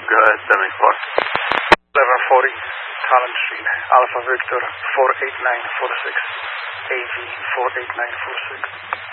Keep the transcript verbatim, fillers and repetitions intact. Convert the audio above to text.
Go ahead, seventy-four. eleven forty, Collins Street, Alpha Victor, four eight nine four six, A V four eight nine four six.